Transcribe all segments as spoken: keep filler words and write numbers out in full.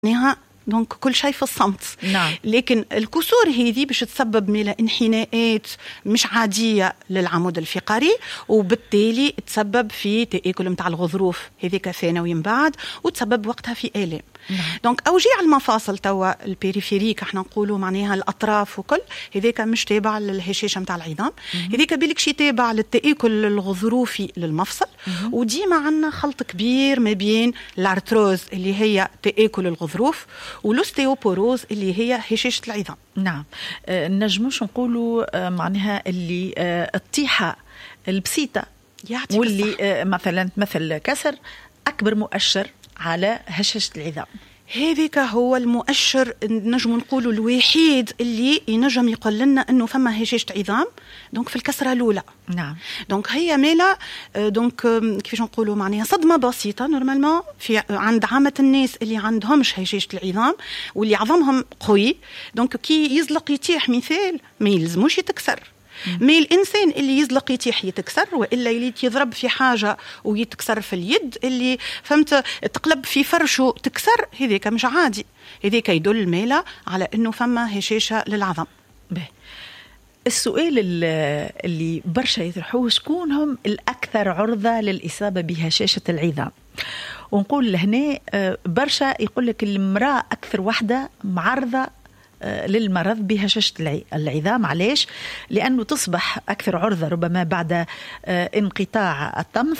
نها دونك كل شيء في الصمت. نعم. لكن الكسور هذه باش تسبب ميلا انحناءات مش عادية للعمود الفقري، وبالتالي تسبب في تآكل متاع الغضروف هذيك ثانوي من بعد، وتسبب وقتها في آلام. نعم. دونك أوجاع المفاصل توا البيريفيريك احنا نقولوا معناها الأطراف وكل هذيك مش تابع للهشاشة متاع العظام، هذيك بالك شي تابع للتآكل الغضروفي للمفصل. وديما عندنا خلط كبير ما بين الارتروز اللي هي تآكل الغضروف والاوستيوبوروز اللي هي هشاشة العظام. نعم. أه نجموش نقولوا أه معناها اللي أه الطيحة البسيطة واللي أه مثلا مثل كسر أكبر مؤشر على هشاشة العظام. هذيك هو المؤشر نجم نقولوا الوحيد اللي ينجم يقول لنا انه فما هشاشة عظام دونك في الكسرة الأولى. نعم. دونك هي مالا دونك كيفاش نقولوا معناها صدمة بسيطة نورمالمون في عند عامة الناس اللي عندهمش هشاشة العظام واللي عظمهم قوي، دونك كي يزلق يتيح مثال ما يلزموش يتكسر. مي الإنسان اللي يزلق يتيح يتكسر، وإلا اللي يضرب في حاجة ويتكسر في اليد، اللي فهمت تقلب في فرشه تكسر، هذيك مش عادي، هذيك يدل مالا على أنه فما هشاشة للعظم. به. السؤال اللي برشا يطرحوه شكون هم الأكثر عرضة للإصابة بهشاشة العظام؟ ونقول هنا برشا يقول لك المرأة أكثر واحدة معرضة للمرض بهشاشة العظام. علاش؟ لأنه تصبح أكثر عرضة ربما بعد انقطاع الطمث،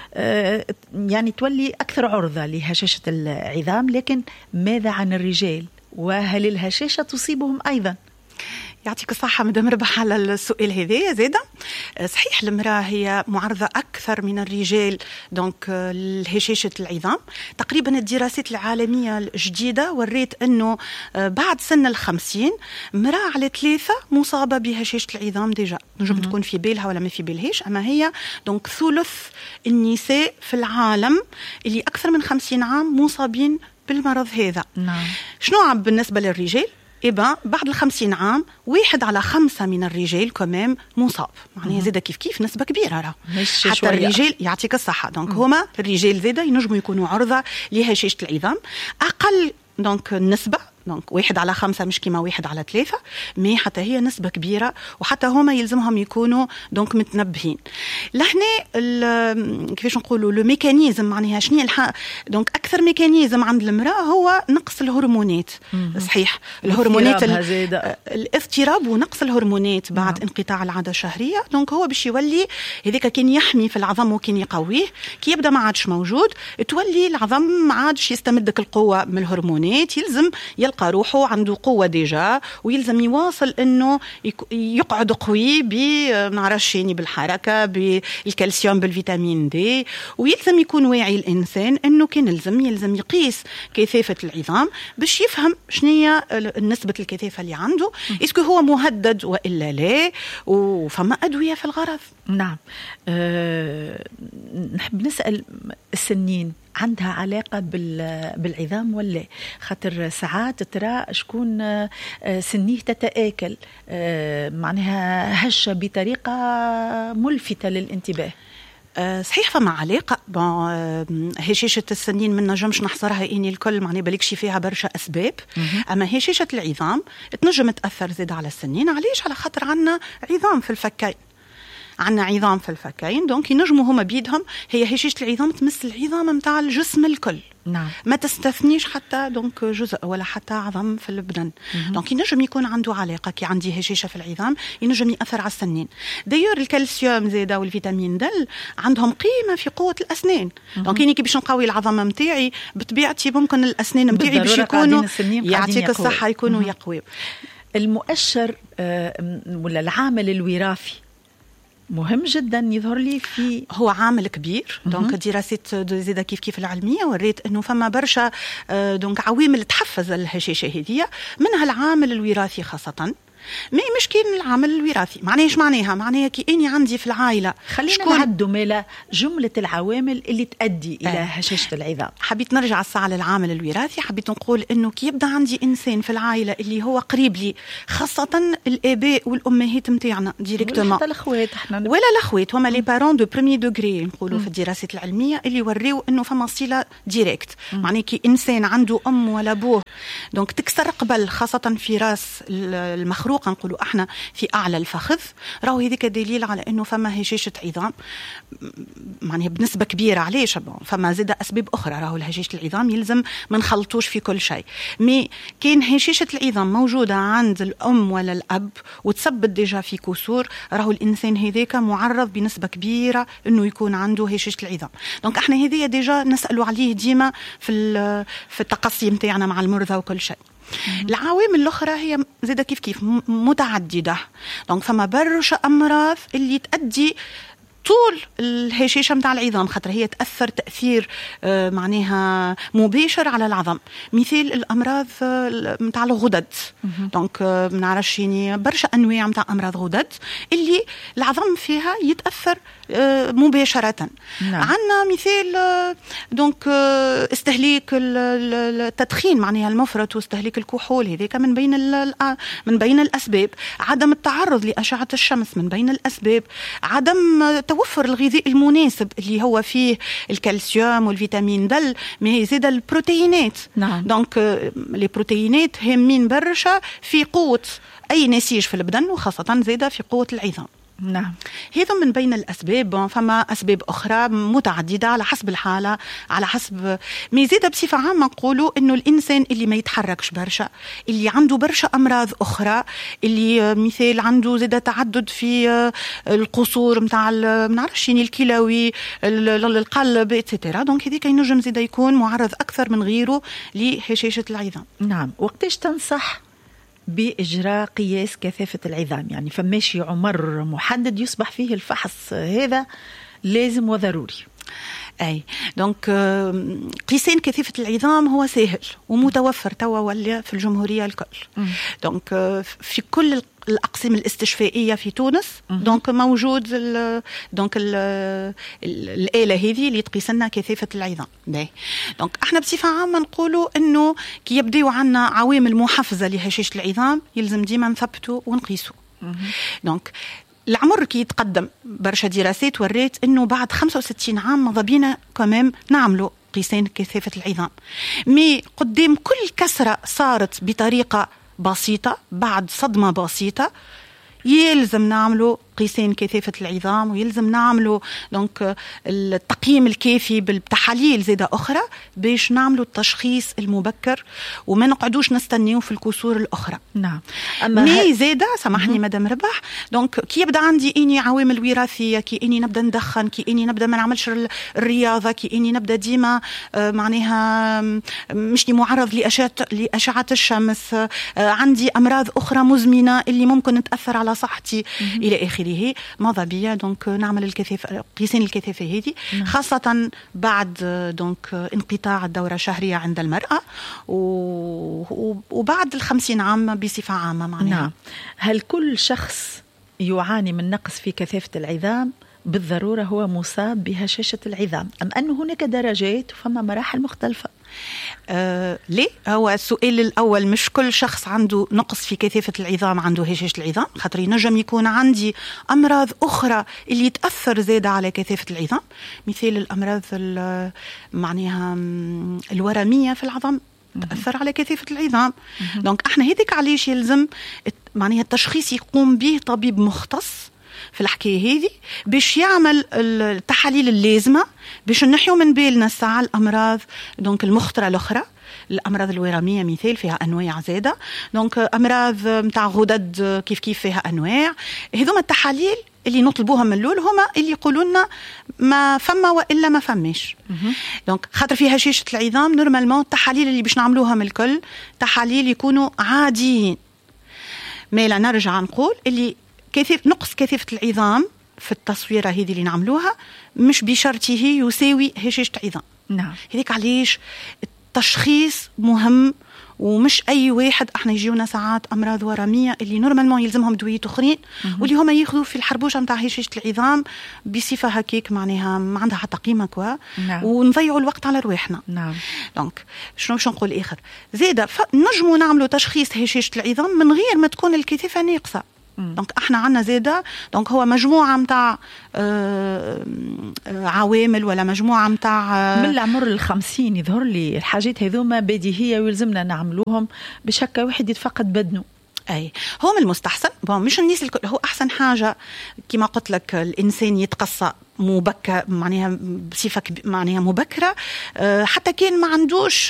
يعني تولي أكثر عرضة لهشاشة العظام. لكن ماذا عن الرجال؟ وهل الهشاشة تصيبهم أيضا؟ يعطيك الصحة مدام ربح على السؤال هذا زيادة. صحيح المرأة هي معرضة أكثر من الرجال دونك لهشاشة العظام. تقريبا الدراسات العالمية الجديدة وريت أنه بعد سن الخمسين مرأة على ثلاثة مصابة بهشاشة العظام ديجا، نجم تكون في بالها ولا ما في بالهاش، أما هي دونك ثلث النساء في العالم اللي أكثر من خمسين عام مصابين بالمرض هذا. نعم. شنو بالنسبة للرجال؟ إبا بعد الخمسين عام واحد على خمسة من الرجال كمان مصاب، معناها زيادة كيف كيف نسبة كبيرة راه مش حتى شوية. الرجال يعطيك الصحة دونك هما الرجال زيادة ينجموا يكونوا عرضة لهشاشة العظام أقل دونك النسبة، دونك واحد على خمسة مش كيما واحد على ثلاثة، مي حتى هي نسبة كبيرة وحتى هما يلزمهم يكونوا دونك متنبهين. لهنا كيفاش نقولوا لو ميكانيزم معناها شنو الح... دونك أكثر ميكانيزم عند المرأة هو نقص الهرمونات. صحيح الهرمونات ال... الاضطراب ونقص الهرمونات بعد نعم. انقطاع العادة الشهرية، دونك هو باش يولي هذيك كان يحمي في العظم وكان يقويه، كي يبدأ ما عادش موجود تولي العظم ما عادش يستمدك القوة من الهرمونات، يلزم يلقى روحه عنده قوة ديجا ويلزم يواصل انه يقعد قوي بنعرفش يعني بالحركة بالكالسيوم بالفيتامين دي، ويلزم يكون واعي الانسان انه كان يلزم يلزم يقيس كثافة العظام باش يفهم شنية نسبة الكثافة اللي عنده، اسكو هو مهدد والا لا، وفما ادوية في الغرض. نعم. أه نحب نسأل السنين عندها علاقة بالعظام ولا؟ خاطر ساعات ترى شكون سنيه تتآكل معناها هشة بطريقة ملفتة للانتباه. صحيح فما علاقة. هشاشة السنين من نجمش نحصرها إني الكل معني بالكش فيها برشا أسباب، أما هشاشة العظام تنجم تأثر زيادة على السنين. علاش؟ على خاطر عنا عظام في الفكين، عنا عظام في الفكين دونك ينجموا هما بيدهم، هي هشاشة العظام تمس العظام متاع الجسم الكل. نعم. ما تستثنيش حتى دونك جزء ولا حتى عظم في البدن. دونك ينجم يكون عنده علاقة كي عندي هشاشة في العظام ينجم يأثر على السنين. دايور الكالسيوم زيادة والفيتامين د عندهم قيمة في قوة الأسنان. دونك إني كي باش نقوي العظمة متاعي بطبيعتي ممكن الأسنان متاعي باش يكونوا يعطيك الصحة يكونوا يقويوا. المؤشر ولا العامل الوراثي مهم جدا يظهر لي في هو عامل كبير. دونك دراسات زيادة كيف كيف العلمية وريت انه فما برشا دونك عوامل تحفز الهشاشة هذه، منها العامل الوراثي خاصة، ما مش كاين العامل الوراثي. معناها ايش معناها؟ معناها كي اني عندي في العائله خلينا نعدوا مالا جمله العوامل اللي تؤدي الى آه. هشاشه العظام. حبيت نرجع الساعه للعامل الوراثي. حبيت نقول انه كي يبدا عندي انسان في العائله اللي هو قريب لي، خاصه الاباء والامهات نتاعنا ديريكتومون، حتى الاخوات احنا ولا الاخوات هما لي بارون دو بريمي دوغري نقولوا في الدراسات العلميه، اللي يوريو انه فما صله ديريكت. معناها كي انسان عنده ام ولا ابوه دونك تكسر قبل، خاصه في راس المخروق نقولوا احنا في اعلى الفخذ، راهو هذيك دليل على انه فما هشاشه عظام معناها بنسبه كبيره. علاش؟ فما زاد اسباب اخرى. راهو هشاشه العظام يلزم ما نخلطوش في كل شيء، مي كاين هشاشه العظام موجوده عند الام ولا الاب وتثبت ديجا في كسور، راهو الانسان هذاك معرض بنسبه كبيره انه يكون عنده هشاشه العظام. دونك احنا هذه ديجا نسالوا عليه ديما في في التقصي نتاعنا مع المرضى وكل شيء. العوامل الاخرى هي زاده كيف كيف متعدده. دونك فما برشا امراض اللي تؤدي طول الهشاشه نتاع العظام، خاطر هي تاثر تاثير آه معناها مباشر على العظم. مثال الامراض نتاع آه الغدد. دونك آه ما نعرفش يعني برشا انواع نتاع امراض غدد اللي العظم فيها يتاثر آه مباشره. نعم. عندنا مثال آه دونك آه استهلاك التدخين معناها المفرط واستهلاك الكحول، هذاك من بين من بين الاسباب. عدم التعرض لاشعه الشمس من بين الاسباب. عدم توفر الغذاء المناسب اللي هو فيه الكالسيوم والفيتامين د، ما زاد البروتينات. نعم. دونك لي بروتينات هامين برشا في قوة أي نسيج في البدن، وخاصة زاد في قوة العظام. نعم. هذا من بين الأسباب. فما أسباب أخرى متعددة على حسب الحالة، على حسب ما زاد. بصفة عامة نقولوا إنه الإنسان اللي ما يتحركش برشا، اللي عنده برشا أمراض أخرى، اللي مثال عنده زاد تعدد في القصور متاع ما نعرفش يعني الكلوي، القلب إتسيتيرا، دونك هذيك ينجم زاد يكون معرض أكثر من غيره لهشاشة العظام. نعم. وقتاش تنصح بإجراء قياس كثافة العظام؟ يعني فماشي عمر محدد يصبح فيه الفحص هذا لازم وضروري؟ أي دونك قيسين كثافة العظام هو سهل ومتوفر توا ولا في الجمهورية الكل. دونك في كل الأقسام الاستشفائية في تونس دونك موجود ال دونك ال الآلة هذه اللي تقيس لنا كثافة العظام. دونك احنا بصفة عامة نقولوا انه كي يبداو عنا عوامل محفزة لهشاشة العظام يلزم ديما نثبتوا ونقيسوا. دونك العمر كي يتقدم برشا دراسات وريت انه بعد خمسة وستين عام ماذا بينا كمان نعملوا قيسين كثافة العظام. مي قدام كل كسرة صارت بطريقة بسيطة بعد صدمة بسيطة يلزم نعملوا قيسين كثافة العظام، ويلزم نعملوا دونك التقييم الكافي بالتحاليل زادة أخرى باش نعملوا التشخيص المبكر وما نقعدوش نستنيو في الكسور الأخرى. نعم. أما مي زادة سامحني مدام ربح، دونك كي يبدأ عندي إني عوامل وراثية، كي إني نبدأ ندخن، كي إني نبدأ ما نعملش الرياضة، كي إني نبدأ ديما معناها مش معرض لأشعة لأشعة الشمس، عندي أمراض أخرى مزمنة اللي ممكن تأثر على صحتي إلى آخره، ماذا بيا دونك نعمل الكثافة قيسين الكثافة هذه، خاصة بعد دونك انقطاع الدورة الشهرية عند المرأة وبعد الخمسين عام بصفة عامة معناها. نعم. هل كل شخص يعاني من نقص في كثافة العظام بالضرورة هو مصاب بهشاشة العظام، أم أن هناك درجات وفما مراحل مختلفة؟ آه ليه؟ هو السؤال الأول مش كل شخص عنده نقص في كثافة العظام عنده هشاشة العظام، خاطر ينجم يكون عندي أمراض أخرى اللي تأثر زيادة على كثافة العظام. مثال الأمراض معناها الورمية في العظام تأثر على كثافة العظام. دونك احنا هذيك علاش يلزم معناها التشخيص يقوم به طبيب مختص في الحكاية هذه باش يعمل التحاليل اللازمة باش نحيو من بالنا الساعة الأمراض دونك المخطرة الأخرى. الأمراض الورمية مثال فيها أنواع زادة، دونك أمراض متاع غدد كيف كيف فيها أنواع. هذوما التحاليل اللي نطلبوها من الأول هما اللي يقولوا لنا ما فما وإلا ما فماش. دونك خاطر فيها هشاشة العظام نورمالمون التحاليل اللي باش نعملوها من الكل تحاليل يكونوا عاديين. ما لا نرجع نقول اللي كثيف نقص كثافة العظام في التصويرة هذه اللي نعملوها مش بشرطه يساوي هشاشة عظام. نعم. هذيك علاش التشخيص مهم ومش اي واحد. احنا يجيونا ساعات امراض ورميه اللي نورمالمون يلزمهم دويات اخرين واللي هما ياخذوا في الحربوشه نتاع هشاشه العظام بصفه هكيك معناها ما عندها حتى قيمه كوا. نعم. ونضيعوا الوقت على رواحنا. نعم. دونك شنو باش نقول اخر زياده نجموا نعملوا تشخيص هشاشه العظام من غير ما تكون الكثافه ناقصه. دونك احنا عندنا زاده دونك هو مجموعه نتاع عوامل ولا مجموعه نتاع من العمر الخمسين يظهر لي الحاجات هذوما بديهيه ويلزمنا نعملوهم باش هكا واحد يتفقد بدنه. اي هو من المستحسن بون مش الناس الكل هو احسن حاجه كما قلت لك الانسان يتقصى مبكر معناها بصفه معناها مبكره حتى كان ما عندوش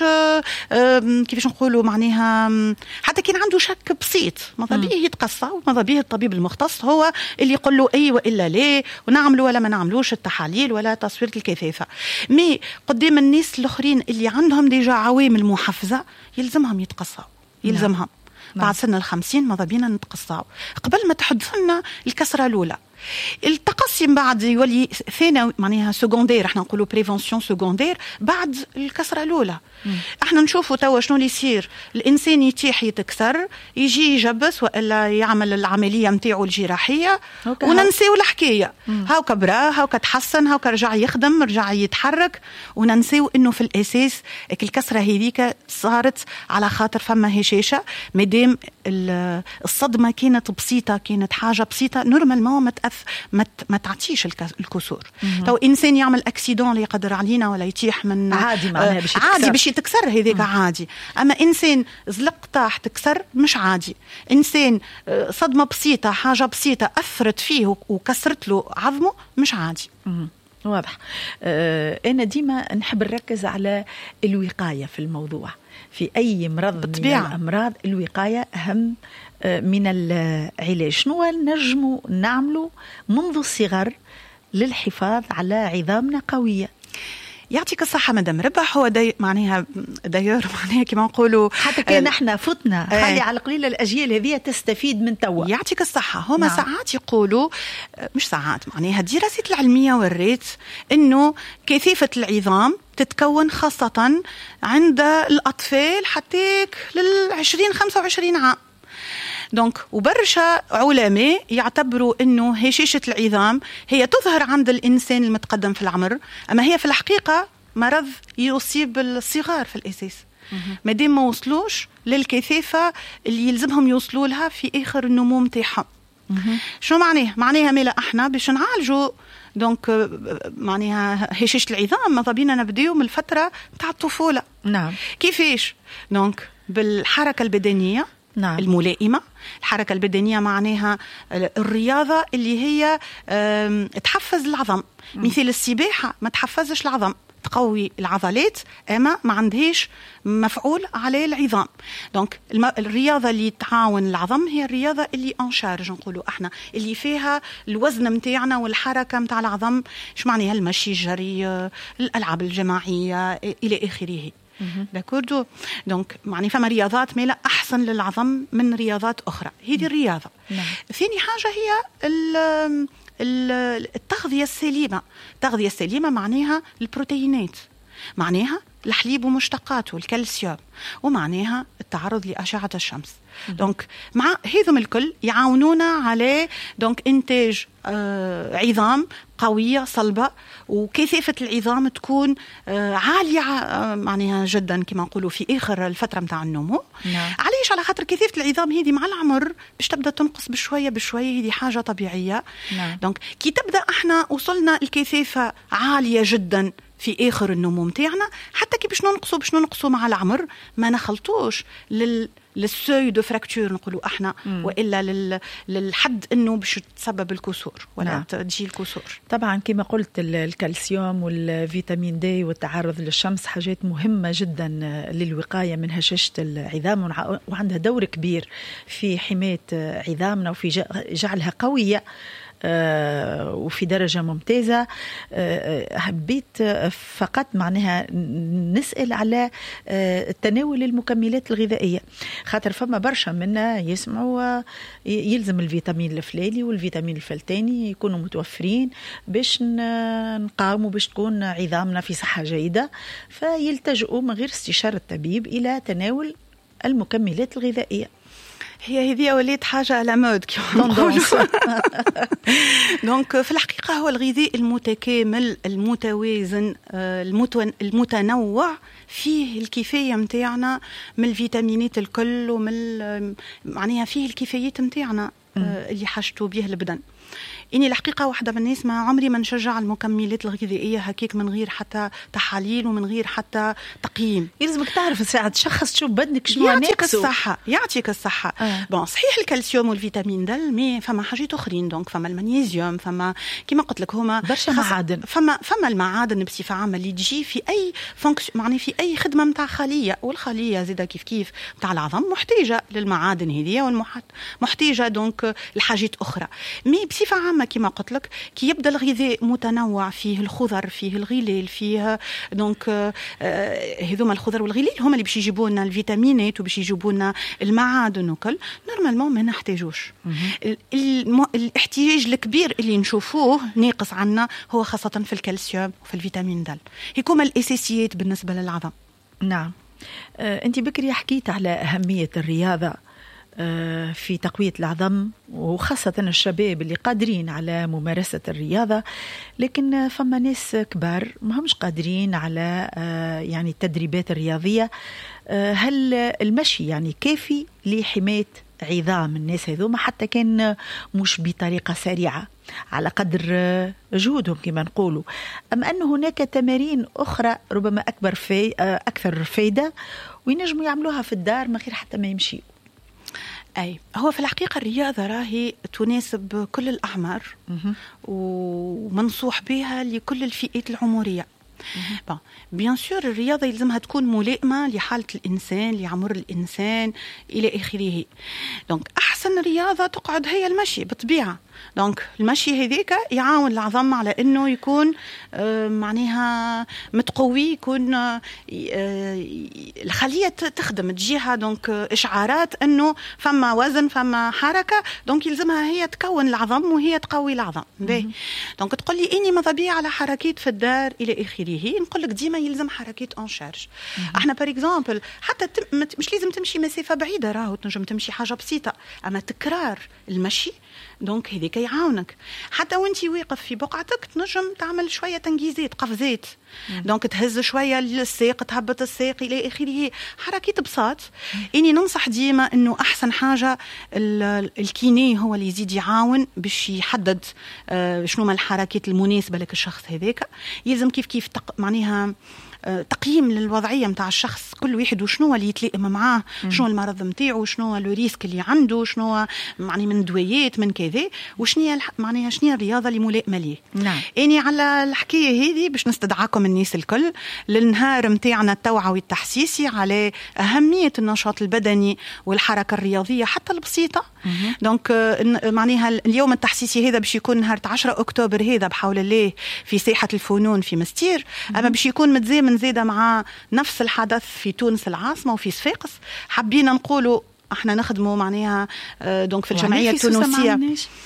كيفاش نقولوا معناها حتى كان عنده شك بسيط ماذا بيه يتقصى وماذا بيه الطبيب المختص هو اللي يقول له اي والا لا ونعملوا ولا ما نعملوش التحاليل ولا تصوير الكثافه. مي قدام الناس الاخرين اللي عندهم ديجا عوامل محفزه يلزمهم يتقصوا يلزمهم. بعد سن الخمسين ماذا بينا نتقصاو قبل ما تحدث لنا الكسرة الأولى. التقصي بعد يولي ثانوي معناها سكوندير احنا نقولوا بريفونسيون سكوندير بعد الكسرة الأولى. مم. احنا نشوفوا توا شنو اللي يصير الإنسان يتيح يتكسر يجي يجبس وإلا يعمل العملية متاعه الجراحية وننسيو الحكاية. هاو كبرا هاو كتحسن هاو كرجع يخدم رجع يتحرك وننسيو انه في الأساس الكسرة هذيك صارت على خاطر فما هشاشة مادام الصدمة كانت بسيطة كانت حاجة بسيطة نورمالمون ما تأث ما ما تعطيش الكسور. تو إنسان يعمل أكسيدون اللي يقدر علينا ولا يتيح من عادي معناها باش عادي باش يتكسر هذيك عادي. أما إنسان زلق طاح تكسر مش عادي. إنسان صدمة بسيطة حاجة بسيطة أثرت فيه وكسرت له عظمه مش عادي. مم. واضح. أه أنا ديما نحب نركز على الوقاية في الموضوع. في أي مرض بالطبيعة. من الأمراض الوقاية أهم من العلاج. شنو نجموا نعملوا منذ الصغر للحفاظ على عظامنا قوية؟ يعطيك الصحة مدام ربح. هو داي معناها داير معناها كما نقولوا حتى كان احنا فتنا خلي على القليل الأجيال هذه تستفيد من توا. يعطيك الصحة. هما نعم. ساعات يقولوا مش ساعات معناها الدراسات العلمية وريت إنه كثافة العظام تتكون خاصة عند الأطفال حتى للعشرين خمسة وعشرين عام. دونك وبرشا علماء يعتبروا انه هشاشة العظام هي تظهر عند الانسان المتقدم في العمر اما هي في الحقيقة مرض يصيب الصغار في الاساس مادام ما وصلوش للكثافة اللي يلزمهم يوصلوا لها في اخر النمو متاعهم. شو معناه؟ معناها مالا احنا باش نعالجوا دونك معناها هشاشة العظام ماذا بينا نبداو من الفترة متاع الطفولة. نعم. كيفاش؟ دونك بالحركة البدنية. نعم. الملائمة. الحركة البدنية معناها الرياضة اللي هي تحفز العظم. م. مثل السباحة ما تحفزش العظم تقوي العضلات اما ما عندهاش مفعول على العظام. دونك الرياضة اللي تعاون العظم هي الرياضة اللي انشارج نقولوا احنا اللي فيها الوزن متاعنا والحركة متاع العظم. ايش معناها المشي الجري الألعاب الجماعية إلى آخره. داكوردو. دونك معني فما رياضات مالا احسن للعظم من رياضات اخرى. هذه الرياضه. نعم. ثاني حاجه هي التغذيه السليمه. التغذيه السليمه معناها البروتينات معناها الحليب ومشتقاته الكالسيوم ومعناها التعرض لأشعة الشمس. دونك مع هذم الكل يعاونونا على دونك إنتاج آه عظام قوية صلبة وكثافة العظام تكون آه عالية آه معناها جدا كما نقولوا في آخر الفترة متاع النمو. نعم. علاش؟ على خاطر كثافة العظام هذه مع العمر باش تبدأ تنقص بشوية بشوية. هذه حاجة طبيعية. نعم. دونك كي تبدأ احنا وصلنا الكثافة عالية جدا في آخر النمو متاعنا حتى كي باش ننقصوا باش ننقصوا مع العمر ما نخلطوش لل للسوي دو فراكتور نقولوا احنا مم. والا لل... للحد انه باش تسبب الكسور ولا نعم. تجي الكسور. طبعا كما قلت الكالسيوم والفيتامين دي والتعرض للشمس حاجات مهمه جدا للوقايه من هشاشه العظام وعندها دور كبير في حمايه عظامنا وفي جعلها قويه آه وفي درجة ممتازة. آه حبيت فقط معناها نسأل على آه تناول المكملات الغذائية خاطر فما برشا منا يسمعوا يلزم الفيتامين الفلاني والفيتامين الفلتاني يكونوا متوفرين باش نقاوموا باش تكون عظامنا في صحة جيدة فيلتجئوا من غير استشارة الطبيب إلى تناول المكملات الغذائية. هي هذه وليت حاجة على مود دونك في الحقيقة هو الغذاء المتكامل المتوازن المتنوع فيه الكفاية متاعنا من الفيتامينات الكل ومن معناها فيه الكفاية متاعنا اللي حاجته به البدن. إني الحقيقة واحدة من الناس ما عمري ما نشجع المكملات الغذائية هكيك من غير حتى تحاليل ومن غير حتى تقييم. يلزمك تعرف الساعة تشخص تشوف بدنك شنو يعطيك الصحة يعطيك الصحة. آه. بون صحيح الكالسيوم والفيتامين د مي فما حاجات أخرين دونك فما المغنيسيوم فما كما قلت لك هما برشا معادن فما فما المعادن بصفة عامة اللي تجي في أي فونكسيون معني في أي خدمة متاع خلية والخلية زيدا كيف كيف متاع العظم محتاجة للمعادن هذه والمحتاجة دونك الحاجات أخرى. مي بصفة عامة كما قلت لك كي يبدا الغذاء متنوع فيه الخضر فيه الغلال فيه دونك هذوما الخضر والغلال هما اللي باش يجيبوا لنا الفيتامينات وباش يجيبوا لنا المعادن وكل نورمالمون ما نحتاجوش. الاحتياج الكبير اللي نشوفوه ناقص عنا هو خاصة في الكالسيوم وفي الفيتامين د هيكوما الاساسيات بالنسبة للعظم. نعم. أه انت بكري حكيت على أهمية الرياضة في تقوية العظم وخاصة الشباب اللي قادرين على ممارسة الرياضة، لكن فما ناس كبار ما همش قادرين على يعني التدريبات الرياضية. هل المشي يعني كافي لحماية عظام الناس هذوما حتى كان مش بطريقة سريعة على قدر جهودهم كما نقولوا، أم أن هناك تمارين أخرى ربما أكبر في أكثر فايدة وينجموا يعملوها في الدار من غير حتى ما يمشيوا؟ أي هو في الحقيقة الرياضة راهي تناسب كل الأعمار ومنصوح بها لكل الفئات العمرية. بون بيان سور الرياضة يلزمها تكون ملائمة لحالة الإنسان لعمر الإنسان إلى آخره. دونك أحسن رياضة تقعد هي المشي بالطبيعة. دونك المشي هذيك يعاون العظم على انه يكون آه معناها متقوي، يكون آه الخليه تخدم تجيها دونك اشعارات انه فما وزن فما حركه، دونك يلزمها هي تكون العظم وهي تقوي العظم. باهي دونك تقول لي اني ماذا بيا على حركات في الدار الى اخره، نقول لك ديما يلزم حركات اون شارج. احنا بار اكزومبل حتى مش لازم تمشي مسافه بعيده، راهو تنجم تمشي حاجه بسيطه، اما تكرار المشي دونك هذيك يعاونك. حتى وانتي واقف في بقعتك تنجم تعمل شويه تنجيزات قفزات، دونك تهز شويه الساق تهبط الساق الى اخره، حركات بساط. اني ننصح ديما انه احسن حاجه الكيني هو اللي يزيد يعاون باش يحدد شنو ما الحركات المناسبه لك الشخص هذاك. يلزم كيف كيف معناها تقييم للوضعية متاع الشخص كل واحد وشنو اللي يتلائم معاه، شنو المرض متاعه، شنو الريسك اللي عنده، شنو معني من دويات من كذا، وشنو معناها شنو الرياضة اللي ملائمة ليه. نعم. اني على الحكاية هذه باش نستدعاكم الناس الكل للنهار متاعنا التوعوي التحسيسي على أهمية النشاط البدني والحركة الرياضية حتى البسيطة. دونك معناها اليوم التحسيسي هذا باش يكون نهار عشرة أكتوبر هذا بحول الله في ساحة الفنون في مستير، أما باش يكون متزامن زيادة مع نفس الحدث في تونس العاصمة وفي صفاقس. حبينا نقولوا احنا نخدموا معناها دونك في الجمعيه التونسيه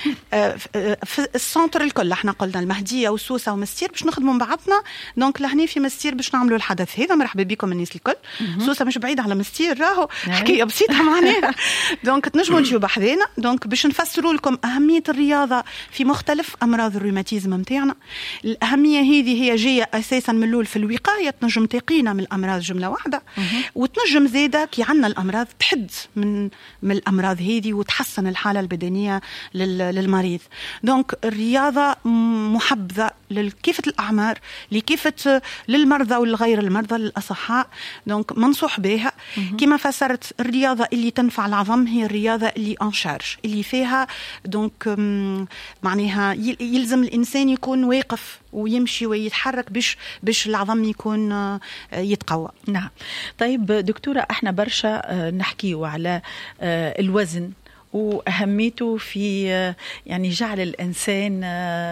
في السنتر الكل، احنا قلنا المهديه وسوسه ومستير باش نخدموا مع بعضنا. دونك لهنا في مستير باش نعملوا الحدث هذا. مرحبا بكم الناس الكل. سوسه مش بعيده على مستير، راهو حكايه بسيطه معناها. دونك تنجموا تجيو بحذانا دونك باش نفسروا لكم اهميه الرياضه في مختلف امراض الروماتيزم نتاعنا. الاهميه هذه هي جايه اساسا من الاول في الوقايه، تنجم تقينا من الامراض جمله واحده، وتنجم زاده كي عندنا الامراض تحد من من الأمراض هذه وتحسن الحالة البدنية للمريض. دونك الرياضة محبذة لكافة الأعمار، لكافة للمرضى والغير المرضى للأصحاء. دونك منصوح بها. كما فسرت الرياضة اللي تنفع العظم هي الرياضة اللي انشارج اللي فيها دونك معناها يلزم الإنسان يكون واقف ويمشي ويتحرك باش باش العظم يكون يتقوى. نعم. طيب دكتورة، احنا برشا نحكيوا على الوزن وأهميته في يعني جعل الإنسان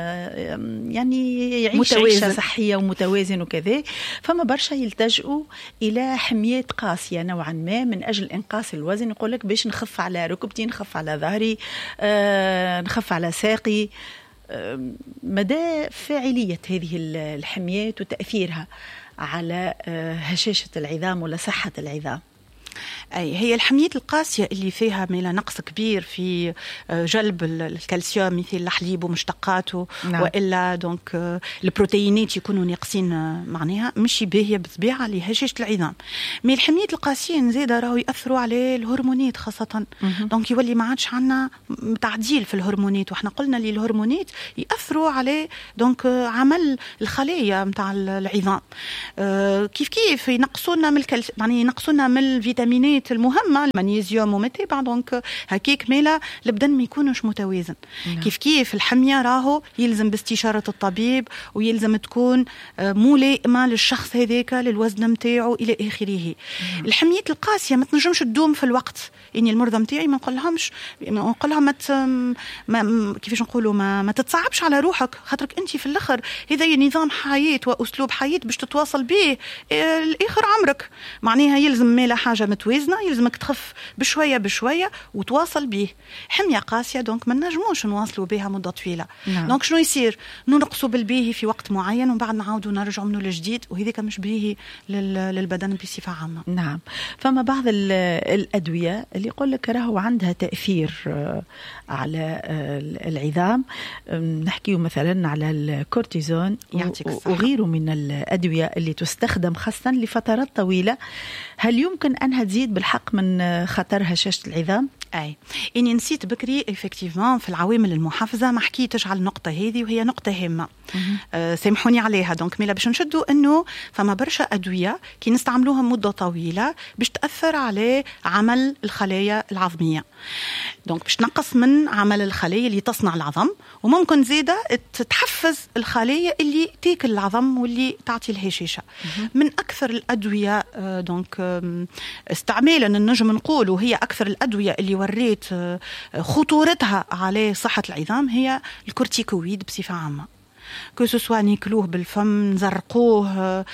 يعني يعيش عيشة صحية ومتوازن وكذا. فما برشا يلتجئوا إلى حميات قاسية نوعا ما من أجل إنقاص الوزن. يقول لك باش نخف على ركبتي، نخف على ظهري، نخف على ساقي. مدى فاعلية هذه الحميات وتأثيرها على هشاشة العظام ولا صحة العظام؟ أي هي الحمية القاسية اللي فيها ميلا نقص كبير في جلب الكالسيوم مثل الحليب ومشتقاته. نعم. وإلا دونك البروتينات يكونوا ناقصين معناها مش باهية بطبيعة لهشاشة العظام. مي الحمية القاسية نزيدة راهو يأثروا على الهرمونات خاصة. دونك يولي ما عادش عنا تعديل في الهرمونات، وإحنا قلنا لي الهرمونات يأثروا على دونك عمل الخلايا متاع العظام. كيف كيف ينقصونا من الكالسيوم، يعني ينقصونا من الفيتامينات المهمة المغنيسيوم ومتابع. دونك هكيك ميلا البدن ما يكونش متوازن. نعم. كيف كيف الحمية راهو يلزم باستشارة الطبيب، ويلزم تكون ملائمة للشخص هذاك للوزن متاعه إلى آخره. نعم. الحمية القاسية ما تنجمش تدوم في الوقت. يعني المرضى متاعي ما نقولهمش ما نقولهم ما, ما كيفاش نقولوا ما, ما تتصعبش على روحك، خاطرك انت في الاخر هذا نظام حياه واسلوب حياه باش تتواصل به لاخر عمرك. معناها يلزم مالا حاجه متوازنه، يلزمك تخف بشويه بشويه وتواصل به. حميه قاسيه دونك ما نجموش نواصلوا بها مده طويله. نعم. دونك شنو يصير؟ ننقصوا بالباهي في وقت معين ومن بعد نعاودوا نرجعوا منه للجديد، وهذيك مش باهي للبدن بصفه عامه. نعم. فما بعض الادويه اللي يقول لك راهو عندها تأثير على العظام، نحكي مثلا على الكورتيزون وغيره من الأدوية اللي تستخدم خاصة لفترات طويلة. هل يمكن أنها تزيد بالحق من خطر هشاشة العظام؟ أي إني نسيت بكري إفكتيفمان في العوامل المحفزة ما حكيتش على النقطة هذه، وهي نقطة هامة. أه سامحوني عليها. دونك ميلا باش نشدوا إنه فما برشا أدوية كي نستعملوها مدة طويلة باش تأثر على عمل الخلايا العظمية. دونك باش تنقص من عمل الخلايا اللي تصنع العظم، وممكن زيادة تحفز الخلايا اللي تاكل العظم واللي تعطي الهشاشة. من أكثر الأدوية دونك استعمالا نجم نقول وهي أكثر الأدوية اللي وريت خطورتها على صحة العظام هي الكورتيكويد بصفة عامة. كوسوسوا ناكلوه بالفم نزرقوه،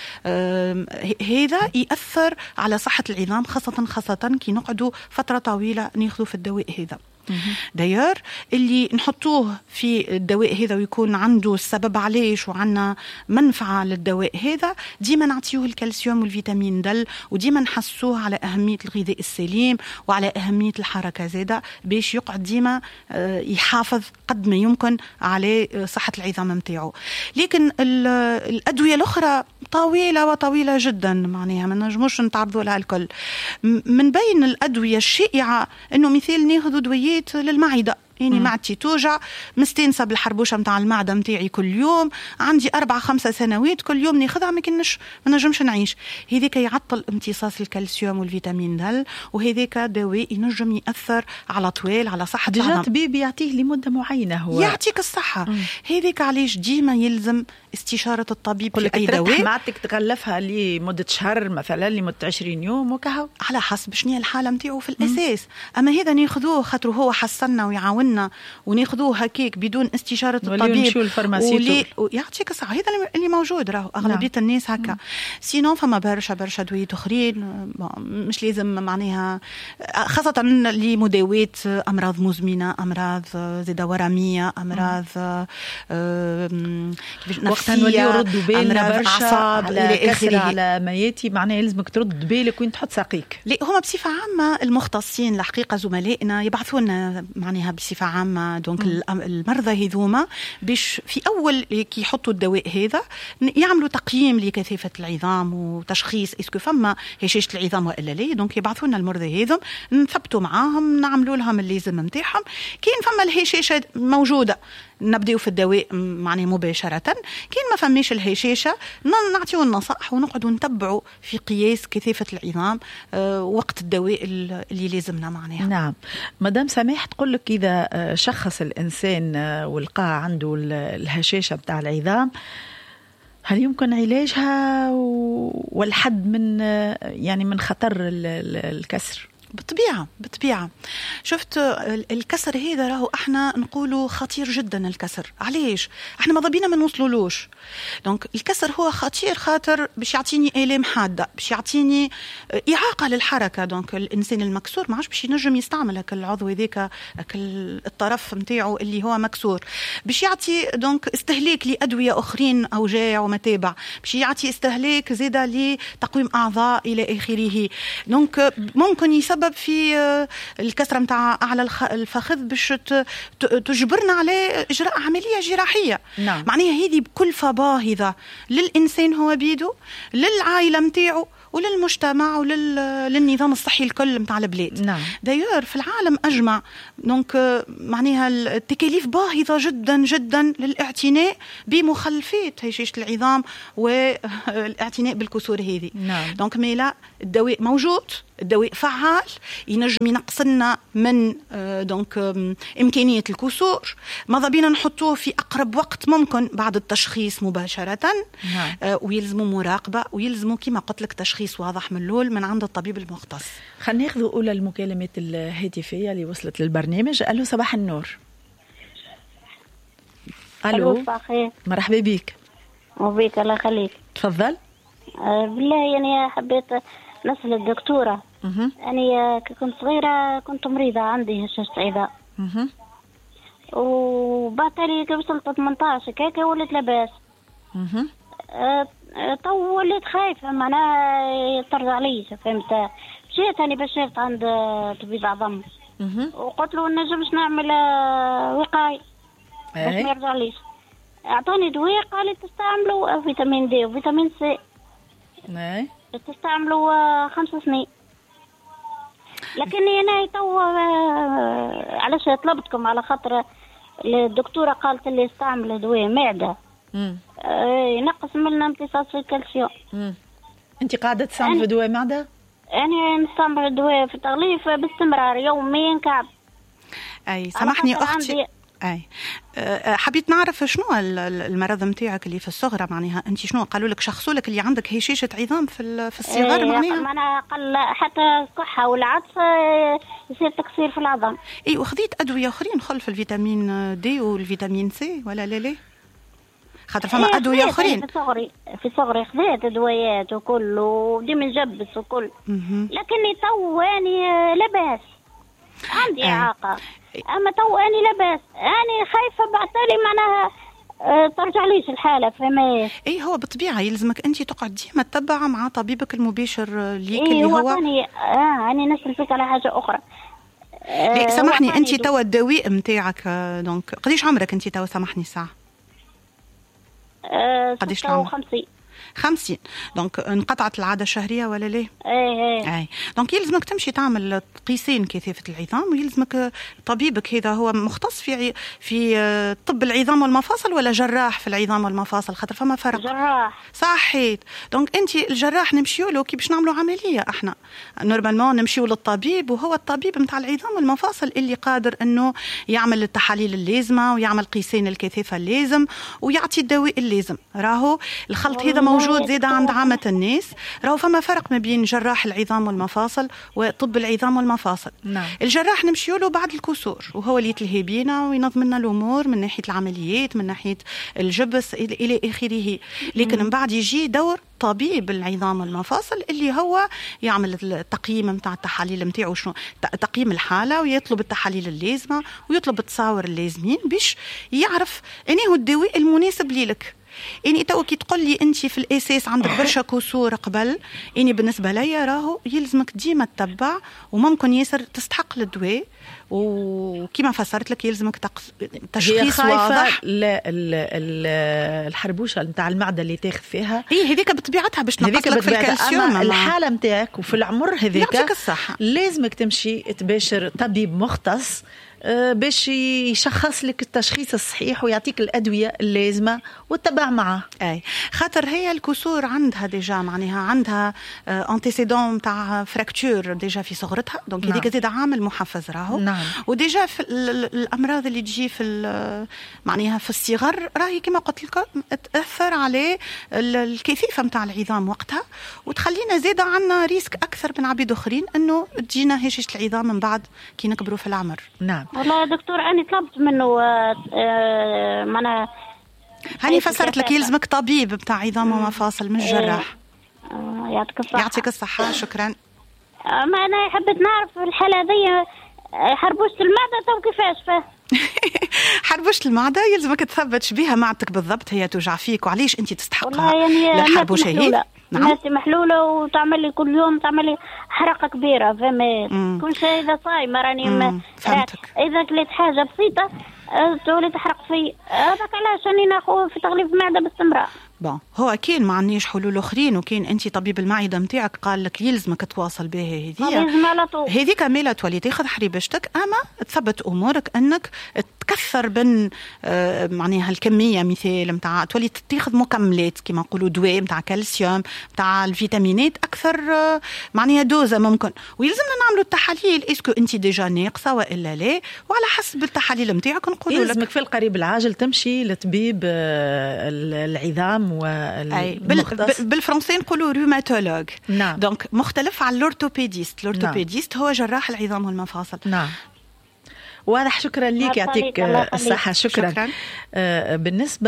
هذا يأثر على صحة العظام خاصة خاصة كي نقعدوا فترة طويلة ناخذوا في الدواء هذا. داير اللي نحطوه في الدواء هذا ويكون عنده السبب علاش وعنا منفعة للدواء هذا، ديما نعطيوه الكالسيوم والفيتامين د، وديما نحسوه على أهمية الغذاء السليم وعلى أهمية الحركة زادة باش يقعد ديما يحافظ قد ما يمكن على صحة العظام متاعه. لكن الأدوية الأخرى طويلة وطويلة جدا، معناها ما نجموش نتعرضوا لها الكل. من بين الأدوية الشائعة إنه مثال ناخذ دويات للمعدة، يعني معدتي توجع، مستنسة بالحربوشة متاع المعدة متاعي كل يوم، عندي أربع خمسة سنوات كل يوم ناخذها ما كنش ما نجمش نعيش. هذيك يعطل امتصاص الكالسيوم والفيتامين د، وهذيك دواء ينجم يأثر على طويل على صحة العظام. ديجا طبيب يعطيه لمدة معينة، هو يعطيك الصحة. هذيك علاش ديما يلزم استشارة الطبيب في أي دواء. معدتك تغلفها لمدة شهر مثلا، لمدة عشرين يوم وكهو، على حسب شنو الحالة متاعه في الأساس. أما هذا ناخذوه خاطر هو حسنا ويعاوننا، وناخذوه هكيك بدون استشارة الطبيب ولي يعطيك الصحة. هذا اللي موجود، راهو أغلبية نعم. الناس هكا. سينون فما برشا برشا دويات أخرين مش لازم معناها، خاصة لمداواة أمراض مزمنة، أمراض زيادة ورمية، أمراض نفسية، يردوا بالنا برشا على كسر على مياتي، معناها يلزمك ترد بالك وين تحط ساقيك. لا هما بصفة عامة المختصين الحقيقة زملائنا يبعثونا معناها بصفة عامة دونك المرضى هذوما باش في أول كي يحطوا الدواء هذا يعملوا تقييم لكثافة العظام وتشخيص اسكو فما هشاشة العظام وإلا لا. دونك يبعثونا المرضى هذوم نثبتوا معاهم، نعملوا لهم اللازم متاعهم. كاين فما الهشاشة موجودة نبدأ في الدواء معناه مباشرة، كاين ما فماش الهشاشة نعطيو النصائح ونقعدوا نتبعوا في قياس كثافة العظام وقت الدواء اللي لازمنا معناها. نعم. مدام سماح تقول لك إذا شخص الإنسان ولقى عنده الهشاشة بتاع العظام، هل يمكن علاجها والحد من يعني من خطر الكسر؟ بالطبيعة بالطبيعة شفت الكسر هذا راهو احنا نقولوا خطير جدا. الكسر علاش احنا ما ضبينا ما نوصلولوش؟ دونك الكسر هو خطير خاطر باش يعطيني الام حاده، باش يعطيني اعاقه للحركه. دونك الانسان المكسور ما عادش باش ينجم يستعمل هك العضو هذاك الطرف نتاعو اللي هو مكسور، باش يعطي دونك استهلاك لادويه اخرين اوجاع ومتابع، باش يعطي استهلاك زاده لتقويم اعضاء الى اخره. دونك ممكن يسبب في الكسره نتاع اعلى الفخذ باش تجبرنا على اجراء عمليه جراحيه. نعم. معناها هذه بكلفه باهظه للانسان هو بيدو، للعائله نتاعو، وللمجتمع وللنظام الصحي الكل متاع البلاد. نعم. دايور في العالم اجمع دونك معناها التكاليف باهظه جدا جدا للاعتناء بمخلفات هشاشه العظام والاعتناء بالكسور هذه. نعم. دونك مي لا، الدواء موجود، الدواء فعال، ينجم ينقص لنا من دونك امكانيه الكسور. ماذا بينا نحطوه في اقرب وقت ممكن بعد التشخيص مباشره. نعم. ويلزموا مراقبه، ويلزموا كما قلت لك تشخيص واضح من الاول من عند الطبيب المختص. خلينا ناخذ اولى المكالمات الهاتفيه اللي وصلت للبرنامج. الو صباح النور. الو مرحبا بك. وبيك الله يخليك. تفضل. أه بالله يعني حبيت نسأل الدكتورة. اها أنا كنت صغيرة كنت مريضة، عندي هشاشة عظام. اها وبعد تالي كي وصلت ثمانية عشر كيكه وليت لاباس. اها أه تو وليت خايفة معناها ترجع لي، فهمت؟ مشيت أنا باش شفت عند طبيب عظام. اها وقلت له نجمش نعمل وقاية باش ما يرجعليش. أعطاني دواء قال لي تستعملوا فيتامين دي وفيتامين سي. اي تستعملوا خمس سنين. لكني انا تو علاش طلبتكم على خاطر الدكتوره قالت لي استعمل دواء معده امم ينقص من امتصاص الكالسيوم. امم انت قاعده تستعمل دواء معده؟ انا نستعمل دواء في التغليف باستمرار يوميا كعب. اي سامحني اختي، اي حبيت نعرف شنو المرض نتاعك اللي في الصغرى، معناها انت شنو قالوا لك شخصوا لك اللي عندك هشاشه عظام في في الصغر؟ إيه معناها معناها قل حتى الكحه والعطس يصير تكسير في العظام. اي وخذيت ادويه اخرين خلف الفيتامين دي والفيتامين سي ولا لا لا؟ خاطر فما إيه ادويه اخرين. في صغري في صغري خذيت ادويات وكل وديما نجبس وكل، لكني تو اني لاباس عندي اعاقه. اما تو اني لاباس، اني خايفه بعتالي معناها أه ترجع ليش الحاله، فهمت؟ اي هو بالطبيعه يلزمك انت تقعد ديما تتبع مع طبيبك المباشر ليك. إيه اللي هو اه اني نسال فيك على حاجه اخرى. أه سامحني انت توا الدواء نتاعك دونك قديش عمرك انت توا؟ سامحني ساعه. أه قديش ستة وخمسين. خمسين. دونك انقطعت العادة الشهرية ولا ليه؟ ايه ايه اي دونك يلزمك تمشي تعمل قيسين كثافة العظام، ويلزمك طبيبك هذا هو مختص في في طب العظام والمفاصل ولا جراح في العظام والمفاصل؟ خاطر فما فرق. جراح. صحيت. دونك انت الجراح نمشيو له كي باش نعملوا عملية، احنا نورمالمون نمشيو للطبيب وهو الطبيب نتاع العظام والمفاصل اللي قادر انه يعمل التحاليل اللازمة ويعمل قيسين الكثافة اللازم ويعطي الدواء اللازم. راهو الخلط هذا موجود زيادة عند عامة الناس. راهو فما فرق ما بين جراح العظام والمفاصل وطب العظام والمفاصل. نعم. الجراح نمشيو له بعد الكسور وهو اللي يتلهي بينا وينظم لنا الامور من ناحيه العمليات، من ناحيه الجبس الى اخره. لكن من بعد يجي دور طبيب العظام والمفاصل اللي هو يعمل التقييم نتاع التحاليل نتاعو، شنو تقييم الحاله، ويطلب التحاليل اللازمه ويطلب التصاور اللازمين باش يعرف انه هو الدواء المناسب ليك. اني تو كي تقول لي انت في الاساس عندك برشا كسور قبل، اني بالنسبه لي راهو يلزمك ديما تتبع، وممكن ياسر تستحق الدواء، وكما فسرت لك يلزمك تشخيص واضح. الحربوشه نتاع المعده اللي تاخذ فيها هي هذيك بطبيعتها باش تنقص لك في الكالسيوم. الحاله نتاعك وفي العمر هذيك يعطيك الصحه لازمك تمشي تباشر طبيب مختص باش يشخص لك التشخيص الصحيح ويعطيك الأدوية اللازمة وتتبع معه. أي خاطر هي الكسور عندها ديجا معناها عندها انتيسيدون تاع فراكتور ديجا في صغرتها، دونك هذيك زيد عامل محفز راهو. نعم. وديجا في الأمراض اللي تجي في معناها في الصغر راهي كما قلت لكم تأثر على الكثافة متاع العظام وقتها، وتخلينا زيد عنا ريسك أكثر من عبيد آخرين أنه تجينا هشاشة العظام من بعد كي نكبروا في العمر. نعم. والله يا دكتور أنا طلبت منه آه معناها هاني فسرت لك يلزمك طبيب بتاع عظام ومفاصل مش جراح. آه يعطيك الصحة. يعطيك الصحة. شكرا. آه ما أنا حبيت نعرف الحالة هذه حربوشة المعدة تو كيفاش فيه. حربوشة المعدة يلزمك تثبت بها معدتك بالضبط، هي توجع فيك وعليش أنت تستحقها. يعني الحربوشة هي ناسي محلولة وتعمل لي كل يوم تعمل لي حرقة كبيرة فهمت. كل شيء إذا صايمة راني ما فهمتك. إذا كليت حاجة بسيطة تولي تحرق في هذاك علاش راني ناخذ في تغليف المعدة باستمرار. بون هو كاين ما عنديش حلول اخرين، وكاين انت طبيب المعده نتاعك قال لك يلزمك تواصل به هذه هذيك ميلا تولي تاخذ حريبشتك، اما تثبت امورك انك تكثر بين آه معناها الكميه مثال نتاع تولي تاخذ مكملات كما نقولوا دواء نتاع كالسيوم نتاع الفيتامينات اكثر آه معناها دوزه ممكن، ويلزمنا نعملوا التحاليل اسكو انت ديجا ناقصه والا لا، وعلى حسب التحاليل نتاعك نقولوا لك يلزمك في القريب العاجل تمشي لطبيب آه العظام والمختص. بالفرنسي نقولوا روماتولوج. نعم. دونك مختلف على اللورتوبيديست. اللورتوبيديست نعم. هو جراح العظام والمفاصل. نعم. واضح. شكرا لك يعطيك الصحة. شكرا, شكرا. آه بالنسبة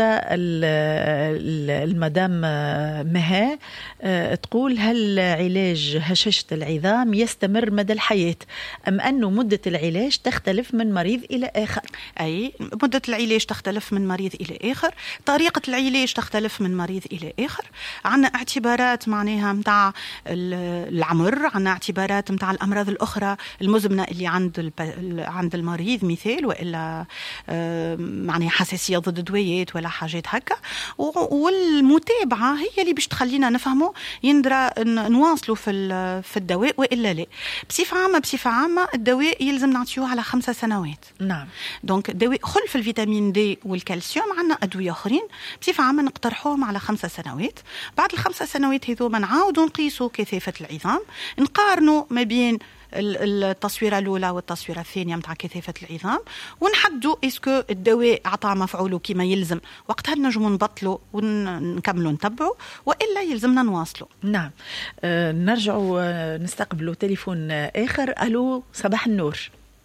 المدام مها آه تقول هل علاج هشاشة العظام يستمر مدى الحياة أم أنه مدة العلاج تختلف من مريض إلى آخر؟ أي مدة العلاج تختلف من مريض إلى آخر، طريقة العلاج تختلف من مريض إلى آخر، عنا اعتبارات معناها متاع العمر، عنا اعتبارات متاع الأمراض الأخرى المزمنة اللي عند عند المريض مثال، وإلا معناها حساسية ضد الدويات ولا حاجات هكا، والمتابعة هي اللي باش تخلينا نفهمه يندرى نواصلوا في في الدواء وإلا لا. بصفة عامة بصفة عامة الدواء يلزم نعطيوه على خمسة سنوات. نعم. دونك الدواء خلف الفيتامين دي والكالسيوم عنا أدوية آخرين بصفة عامة نقترحوهم على خمسة سنوات. بعد الخمسة سنوات هذوما نعاودوا نقيسوا كثافة العظام، نقارنوا ما بين التصويرة الأولى والتصويرة الثانية متاع كثافة العظام، ونحدوا إسكو الدواء عطى مفعوله كما يلزم، وقتها نجموا نبطلوا ونكملوا نتبعوا، وإلا يلزمنا نواصلوا. نعم. أه نرجعوا نستقبلوا تليفون آخر. ألو صباح النور.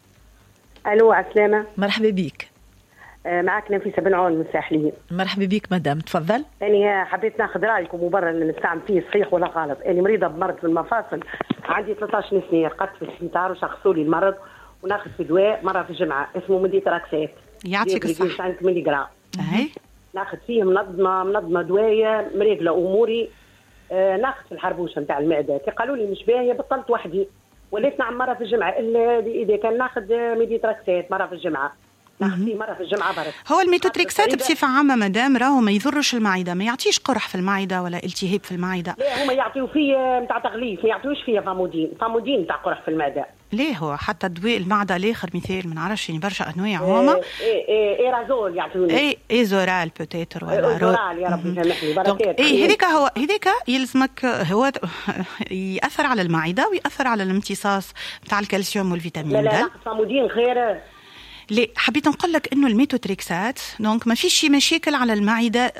ألو عسلامة. مرحبا بيك. معك نفيسة بن عون من الساحليين. مرحبا بيك مدام تفضل. أنا حبيت ناخذ رأيكم مبرر اللي نستعمل فيه صحيح ولا غلط. أنا مريضة بمرض في المفاصل عندي ثلاثة عشر سنة، قعدت في السبيطار وشخصوا لي المرض وناخذ في دواء مرة في الجمعة اسمه ميديتراكسات. يعطيك الصحة. خمسة ملي جرام. أهي. ناخذ فيه منظمة منظمة دواية مريقلة أموري. آه ناخذ في الحربوشة نتاع المعدة، كي قالوا لي مش باهية بطلت وحدي وليت نعم مرة في الجمعة، إلا إذا كان ناخذ ميديتراكسات مرة في الجمعة. مرة في الجمعة برك. هو الميتوتريكسات بصفة عامة مدام راهو ما يضرش المعدة، ما يعطيش قرح في المعدة ولا التهاب في المعدة. لا هما يعطيو فيه نتاع تغليف، ما يعطيوش فيه فامودين، فامودين نتاع قرح في المعدة. ليه هو حتى دواء المعدة الآخر مثال ما نعرفش يعني برشا أنواع هما. إيه إيه إيرازول يعطوني. إيه إيزورال بوتيتر ولا إيزورال يا ربي سامحني بركات. إيه هذيك هو هذيك يلزمك هو يأثر على المعدة ويأثر على الامتصاص نتاع الكالسيوم والفيتامين د. لا لا فامودين خير. ليه حبيت نقول لك انه الميتوتريكسات دونك ما فيش مشاكل على المعده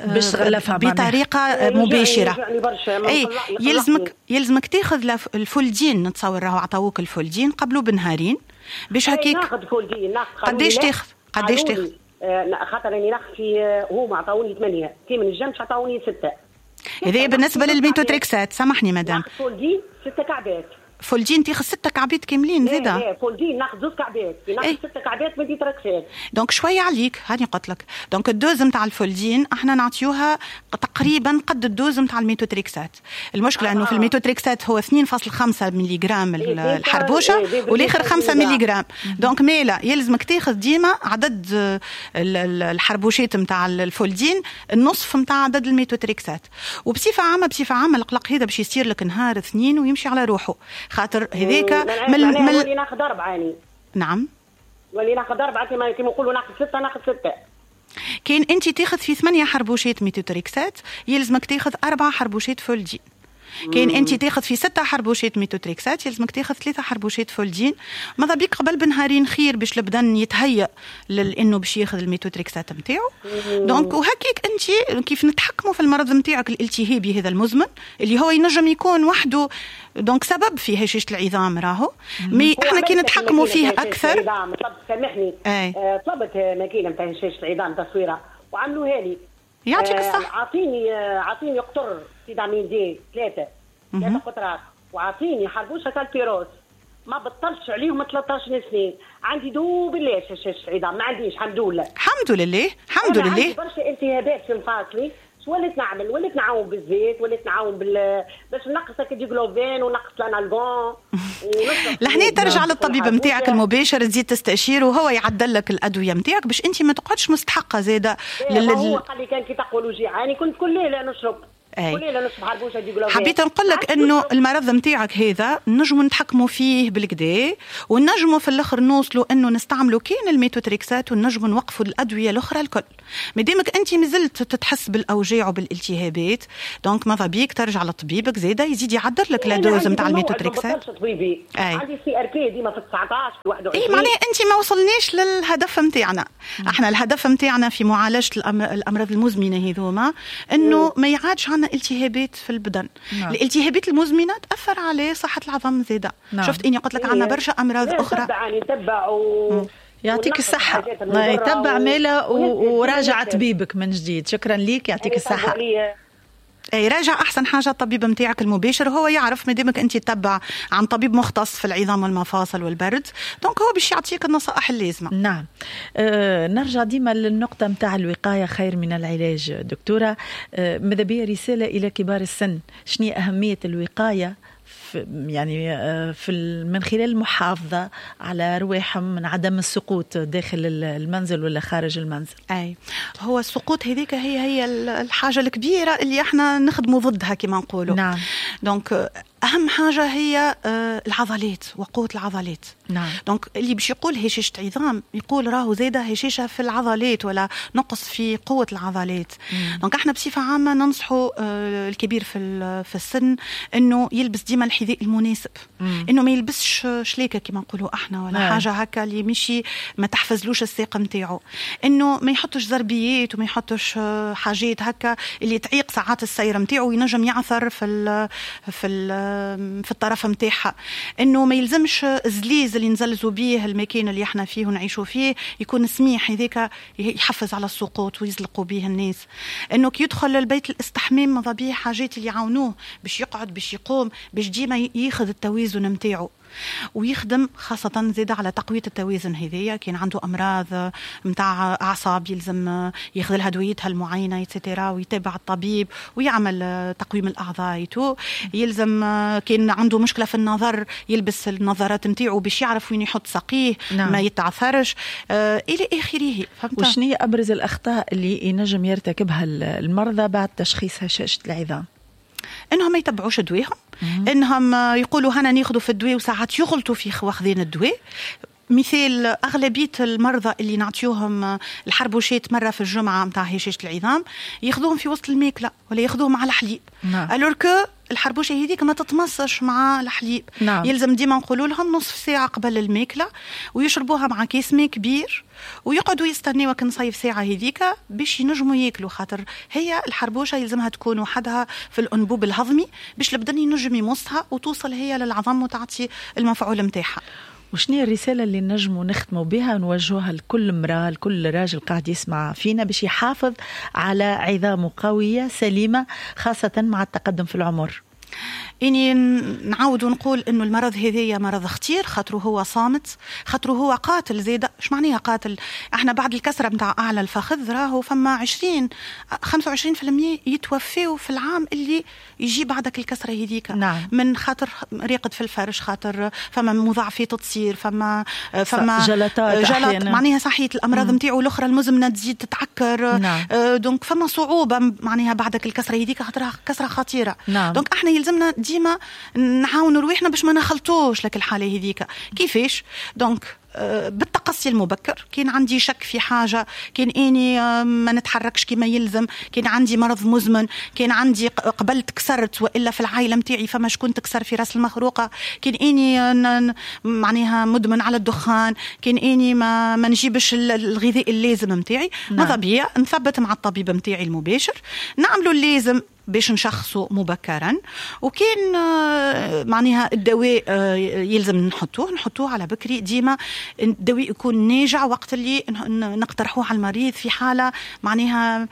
بطريقه مباشره. اي يلزمك يلزمك تاخذ الفولدين، نتصور راهو عطاوك الفولدين قبله بنهارين باش هكيك. ناخذ فولدين ناخذ قداش تاخذ قداش تاخذ خاطر راني ناخذ في هما عطاوني ثمانية كي من الجنب عطاوني ستة. هذا بالنسبه للميتوتريكسات. سامحني مدام. ناخذ فولدين ستة كعبات. فولدين تاخذ ستة كعبات كاملين زيدا. ايه فولدين ناخذ زوج كعبات، ناخذ ايه؟ ستة كعبات من ديتراكسات. دونك شويه عليك هاني قلت لك. دونك الدوز نتاع الفولدين احنا نعطيوها تقريبا قد الدوز نتاع الميتوتريكسات. المشكله آه. انه في الميتوتريكسات هو اثنين فاصلة خمسة ملي جرام إيه الحربوشه إيه والاخر خمسة ملي جرام. دونك ميلا يلزمك تاخذ ديما عدد الحربوشات نتاع الفولدين النصف نتاع عدد الميتوتريكسات. وبصفه عامه بصفه عامه القلق هذا باش يصير لك نهار اثنين ويمشي على روحه، خاطر هذاك من من اللي ناخذ أربعة يعني. نعم ولي ناخذ أربعة كما كما نقولوا ناخذ ستة ناخذ ستة. كان أنت تاخذ في ثمانية حربوشات ميتوتريكسات يلزمك تاخذ أربعة حربوشات فولدين. كان انت تاخذ في ستة حربوشات ميتوتريكسات يلزمك تاخذ ثلاثة حربوشات فولدين. ماذا بيك قبل بنهارين خير باش البدن يتهيأ لانه باش ياخذ الميتوتريكسات نتاعو. دونك وهكيك انت كيف نتحكموا في المرض نتاعك الالتهابي هذا المزمن اللي هو ينجم يكون وحده دونك سبب في هشاشة العظام راهو. مي احنا كي نتحكموا فيه اكثر. سامحني آه طلبت ماكينه نتاع هشاشة العظام تصويره وعملوها لي. يعطيك الصح. عاطيني عاطيني قطر فيتامين دي ثلاثة ثلاثة قطرات وعاطيني حربوشة كالبيروس ما بطلش عليهم ثلاثة عشر سنين. عندي دوب الليش هشاشة العظام ما عنديش الحمد لله. الحمد لله الحمد لله. عندي برشا التهابات في مفاصلي. وليت نعمل وليت نعاون بالزيت وليت نعاون بال باش نقص الديغلوفين ونقص الانالغون لهنا ترجع للطبيب نتاعك المباشر تزيد تستشير وهو يعدل لك الادويه نتاعك باش انت ما تقعدش مستحقه زاده. لل... هو قال لي كان كي تقولوا جيعاني كنت كل ليله نشرب حبيت نقول لك انه المرض نتاعك هذا نجموا نتحكموا فيه بالكدا ونجموا في الاخر نوصلوا انه نستعملوا كاين الميتوتريكسات ونجموا نوقفوا الادويه الاخرى الكل. مادامك انت مازلت تتحس بالاوجاع وبالالتهابات دونك ماذا بيك ترجع لطبيبك زاده يزيد يعدل لك لا دوز نتاع الميتوتريكسات. عندي سي ار بي ديما في تسعطاش في واحد وعشرين. اي معناها انت ما وصلنيش للهدف نتاعنا. احنا الهدف نتاعنا في معالجه الامراض المزمنه هذوما انه ما يعادش عندنا التهابات في البدن. نعم. الالتهابات المزمنه تاثر على صحه العظام زاده. نعم. شفت اني قلت لك عندنا برشا امراض اخرى. تبعني تبع و... يعطيك الصحه. يتبع ماله وراجع طبيبك من جديد. شكرا ليك يعطيك الصحه. اي راجع احسن حاجه الطبيب نتاعك المباشر هو يعرف مادامك انت تتبع عن طبيب مختص في العظام والمفاصل والبرد دونك هو باش يعطيك النصائح اللازمه. نعم. أه نرجع ديما للنقطه نتاع الوقايه خير من العلاج دكتوره. أه ماذا بيا رساله الى كبار السن شنو اهميه الوقايه يعني في من خلال المحافظة على رواحهم من عدم السقوط داخل المنزل ولا خارج المنزل. أي هو السقوط هذيك هي هي الحاجة الكبيرة اللي احنا نخدموا ضدها كما نقولوا. نعم. دونك أهم حاجة هي العضلات وقوة العضلات. نعم. دونك اللي باش يقول هشاشة عظام يقول راهو زاده هشاشة في العضلات ولا نقص في قوة العضلات. مم. دونك احنا بصفة عامة ننصحوا الكبير في في السن انه يلبس ديما الحذاء المناسب. مم. انه ما يلبسش شليكة كما نقولوا احنا ولا نعم. حاجة هكا اللي مشي ما تحفزلوش الساق نتاعو. انه ما يحطش زربيات وما يحطش حاجات هكا اللي تعيق ساعات السير نتاعو وينجم يعثر في ال في ال في الطرف نتاعها. انه ما يلزمش الزليز اللي نزلزوا به المكان اللي احنا فيه ونعيشوا فيه يكون سميح هذاك يحفز على السقوط ويزلقوا به الناس. انه كي يدخل للبيت الاستحمام ماذا به حاجات اللي يعاونوه باش يقعد باش يقوم باش ديما ياخذ التوازن نتاعو ويخدم خاصة زيد على تقوية التوازن. هذيا كان عنده أمراض متاع أعصاب يلزم ياخذ لها دويتها المعينة يتسيتيرا ويتابع الطبيب ويعمل تقويم الأعضاء يتو. يلزم كان عنده مشكلة في النظر يلبس النظارات نتاعو باش يعرف وين يحط ساقيه. نعم. ما يتعثرش آه إلى آخره. وشنية أبرز الأخطاء اللي ينجم يرتكبها المرضى بعد تشخيص هشاشة العظام؟ انهم ما يتبعوش دواهم. انهم يقولوا هنا ناخذوا في الدواء وساعات يغلطوا في واخذين الدواء. مثال أغلبية المرضى اللي نعطيوهم الحربوشات مرة في الجمعة متاع هشاشة العظام ياخذوهم في وسط الماكلة ولا ياخذوهم على الحليب. نعم. ألور كو الحربوشة هذيك ما تتمصش مع الحليب. نعم. يلزم ديما نقولوا لهم نصف ساعة قبل الماكلة ويشربوها مع كيس ماء كبير ويقعدوا يستنوا كنصيف ساعة هذيك باش ينجموا ياكلوا. خاطر هي الحربوشة يلزمها تكون وحدها في الأنبوب الهضمي باش البدن ينجم يمصها وتوصل هي للعظم وتعطي المفعول متاعها. وشنية الرسالة اللي نجموا نختموا بها نوجهها لكل امرأة لكل راجل قاعد يسمع فينا باش يحافظ على عظامه قوية سليمة خاصة مع التقدم في العمر؟ إني نعاود ونقول إنه المرض هذايا مرض خطير خاطره هو صامت خاطره هو قاتل زيادة. إيش معناها قاتل؟ إحنا بعد الكسرة متاع أعلى الفخذ راهو فما عشرين خمسة وعشرين في المية يتوفيوا في العام اللي يجي بعدك الكسرة هذيك. نعم. من خاطر ريقد في الفرش خاطر فما مضاعفات تصير فما فما جلطات جلط معناها صحية الأمراض متاعو الأخرى المزمنة تزيد تتعكر. نعم. دونك فما صعوبة معناها بعدك الكسرة هذيك خاطرها كسرة خطيرة. نعم. دونك إحنا يلزمنا ديما نعاونوا رويحنا باش ما نخلطوش لك الحالة هذيك. كيفاش؟ دونك بالتقصي المبكر. كان عندي شك في حاجة، كان إني ما نتحركش كما يلزم، كان عندي مرض مزمن، كان عندي قبلت كسرت وإلا في العائلة متاعي فما شكون تكسر في راس المخروقة، كان إني معناها مدمن على الدخان، كان إني ما, ما نجيبش الغذاء اللازم متاعي. ماذا بيا نثبت مع الطبيب متاعي المباشر، نعملوا اللازم باش نشخصه مبكرا. وكان معناها الدواء يلزم نحطوه نحطوه على بكري. ديما الدواء يكون ناجع وقت اللي نقترحوه على المريض في حالة معناها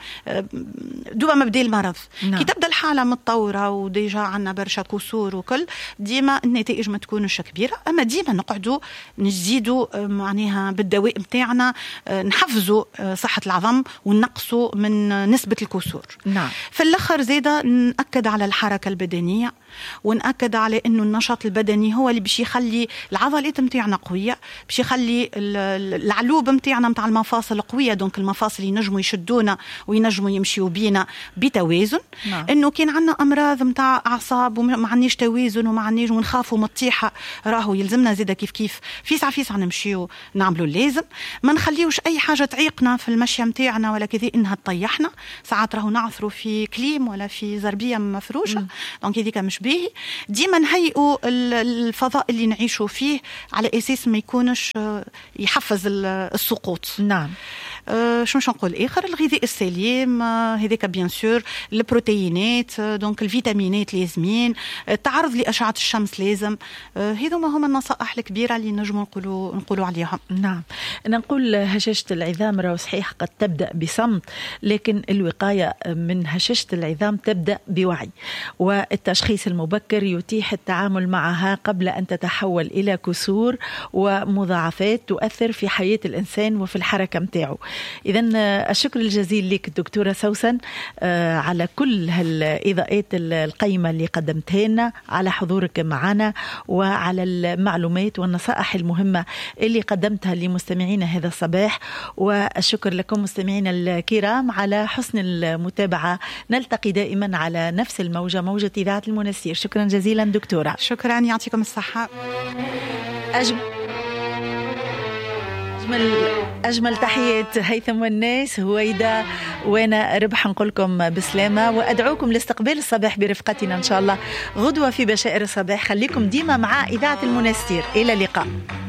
دوبا مبدا المرض. نعم. كي تبدا الحالة متطورة وديجا عنا برشا كسور وكل، ديما النتائج ما تكونش كبيرة، أما ديما نقعدوا نزيدوا معناها بالدواء متاعنا، نحفزوا صحة العظم ونقصوا من نسبة الكسور. نعم. في الآخر زي نأكد على الحركة البدنية، ونأكد على إنه النشاط البدني هو اللي بيش يخلي العضلات متاعنا قوية، بيش يخلي العلوب متاعنا متاع المفاصل قوية، دونك المفاصل ينجموا يشدونا وينجموا يمشيوا بينا بتوازن. نعم. إنه كان عنا أمراض متاع أعصاب وما عنيش توازن وما عنيش ونخافوا من الطيحة، راهو يلزمنا زيدا كيف كيف فيسع فيسع نمشيوا نعملوا اللازم، ما نخليوش أي حاجة تعيقنا في المشي متاعنا ولا كذا إنها تطيحنا. ساعات راهو نعثروا في كليم ولا في زربية مفروشة، دونك هذيك مش باهي. ديما نهيئوا الفضاء اللي نعيشوا فيه على أساس ما يكونش يحفز السقوط. نعم. أه شو نقول آخر؟ الغذاء السليم هذاك بيان سور، البروتينات، دونك الفيتامينات لازمين، التعرض لأشعة الشمس لازم. أه هذو ما هم النصائح الكبيرة اللي نجموا نقولوا نقولوا عليها. نعم. نقول هشاشة العظام راهو صحيح قد تبدأ بصمت، لكن الوقاية من هشاشة العظام تبدأ بوعي، والتشخيص المبكر يتيح التعامل معها قبل أن تتحول إلى كسور ومضاعفات تؤثر في حياة الإنسان وفي الحركة متاعه. إذن الشكر الجزيل لك دكتورة سوسن على كل هالإضاءات القيمة اللي قدمتها لنا، على حضورك معنا وعلى المعلومات والنصائح المهمة اللي قدمتها لمستمعينا هذا الصباح. والشكر لكم مستمعينا الكرام على حسن المتابعة. نلتقي دائما على نفس الموجة، موجة إذاعة المنستير. شكرا جزيلا دكتورة. شكرا، يعطيكم الصحة. أجمل أجمل أجمل تحيات هيثم والناس، هويدا، وأنا ربح نقولكم بسلامة، وأدعوكم لاستقبال الصباح برفقتنا إن شاء الله غدوة في بشائر الصباح. خليكم ديما مع إذاعة المنستير. إلى اللقاء.